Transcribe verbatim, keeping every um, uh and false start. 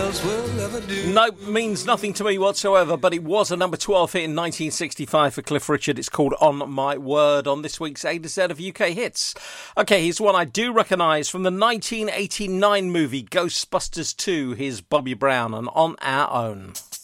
else will ever do. No, means nothing to me whatsoever, but it was a number twelve hit in nineteen sixty-five for Cliff Richard. It's called On My Word on this week's A to Z of U K hits. Okay, here's one I do recognise from the nineteen eighty-nine movie Ghostbusters two. Here's Bobby Brown and On Our Own.